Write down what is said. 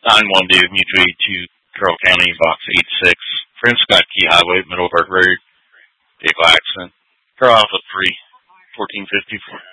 9-1 David Mutual 82, Carroll County, Box 86, Prince Scott Key Highway, Middleburg Road, vehicle accident. Car Alpha 3, 1454.